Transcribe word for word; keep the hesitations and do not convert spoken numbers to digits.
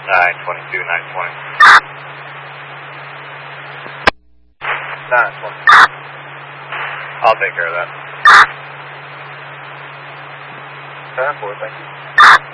nine twenty-two, nine twenty. nine twenty. I'll take care of that. ten four, thank you.